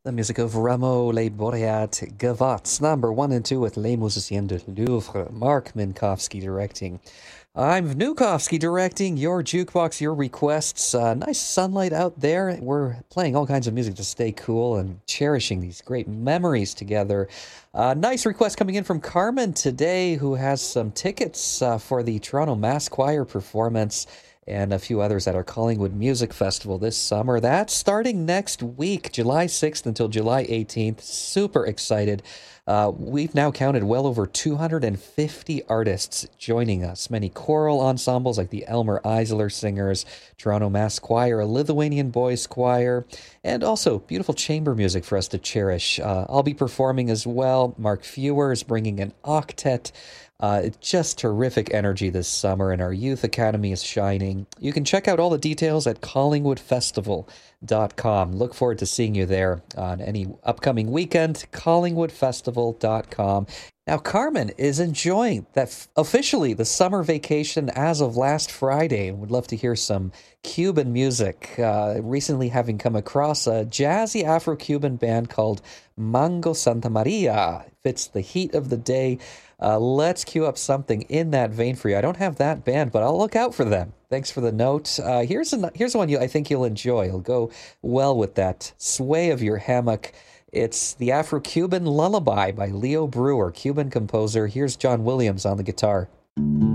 The music of Rameau Les Boreat Gavots, number 1 and 2 with Les Musiciens de Louvre, Mark Minkowski directing. I'm Vnukovsky directing your jukebox, your requests. Nice sunlight out there. We're playing all kinds of music to stay cool and cherishing these great memories together. Nice request coming in from Carmen today, who has some tickets for the Toronto Mass Choir performance and a few others at our Collingwood Music Festival this summer. That's starting next week, July 6th until July 18th. Super excited. We've now counted well over 250 artists joining us. Many choral ensembles like the Elmer Eisler Singers, Toronto Mass Choir, a Lithuanian Boys Choir, and also beautiful chamber music for us to cherish. I'll be performing as well. Mark Fewer is bringing an octet. Just terrific energy this summer, and our Youth Academy is shining. You can check out all the details at collingwoodfestival.com. Look forward to seeing you there on any upcoming weekend, collingwoodfestival.com. Now, Carmen is enjoying that officially the summer vacation as of last Friday and would love to hear some Cuban music. Recently having come across a jazzy Afro-Cuban band called Mango Santa Maria. Fits the heat of the day. Let's cue up something in that vein for you. I don't have that band, but I'll look out for them. Thanks for the note. Here's one I think you'll enjoy. It'll go well with that sway of your hammock. It's the Afro-Cuban Lullaby by Leo Brewer, Cuban composer. Here's John Williams on the guitar.